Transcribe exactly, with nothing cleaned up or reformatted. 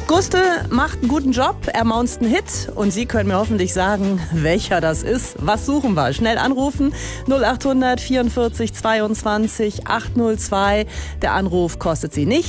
Guste macht einen guten Job, er maunzt einen Hit und Sie können mir hoffentlich sagen, welcher das ist. Was suchen wir? Schnell anrufen, null acht hundert vierundvierzig zweiundzwanzig achthundertzwei. Der Anruf kostet Sie nicht.